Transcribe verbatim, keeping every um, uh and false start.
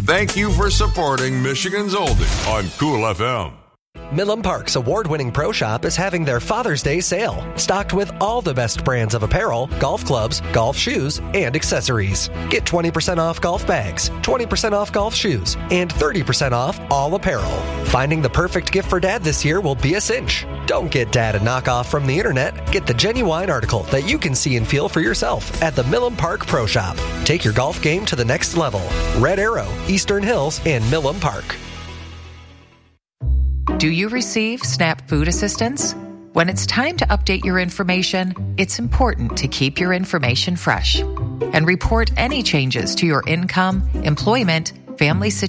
Thank you for supporting Michigan's Oldie on Cool F M. Milam Park's award-winning pro shop is having their Father's Day sale, stocked with all the best brands of apparel, golf clubs, golf shoes, and accessories. Get twenty percent off golf bags, twenty percent off golf shoes, and thirty percent off all apparel. Finding the perfect gift for Dad this year will be a cinch. Don't get Dad a knockoff from the internet. Get the genuine article that you can see and feel for yourself at the Milam Park Pro Shop. Take your golf game to the next level. Red Arrow, Eastern Hills, and Milam Park. Do you receive SNAP food assistance? When it's time to update your information, it's important to keep your information fresh and report any changes to your income, employment, family situation,